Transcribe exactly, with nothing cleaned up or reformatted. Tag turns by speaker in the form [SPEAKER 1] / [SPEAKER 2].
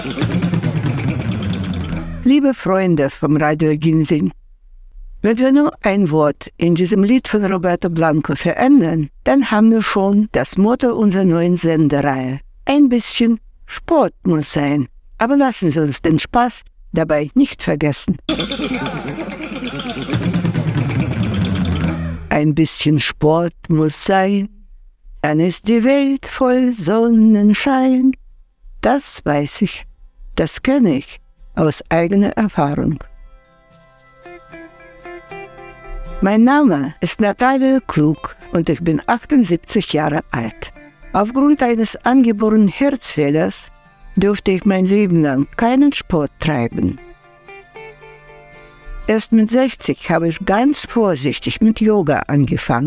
[SPEAKER 1] Liebe Freunde vom Radio Ginseng, wenn wir nur ein Wort in diesem Lied von Roberto Blanco verändern, dann haben wir schon das Motto unserer neuen Sendereihe. Ein bisschen Sport muss sein, aber lassen Sie uns den Spaß dabei nicht vergessen. Ein bisschen Sport muss sein, dann ist die Welt voll Sonnenschein. Das weiß ich, das kenne ich aus eigener Erfahrung. Mein Name ist Natalia Klug und ich bin achtundsiebzig Jahre alt. Aufgrund eines angeborenen Herzfehlers durfte ich mein Leben lang keinen Sport treiben. Erst mit sechzig habe ich ganz vorsichtig mit Yoga angefangen.